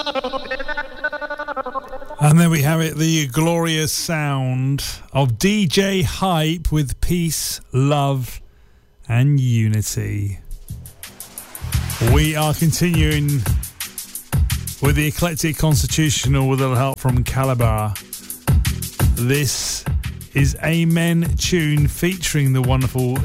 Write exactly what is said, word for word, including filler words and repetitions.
And there we have it, the glorious sound of D J Hype with Peace, Love and Unity. We are continuing with the Eclectic Constitutional with a little help from Calabar. This is Amen Tune featuring the wonderful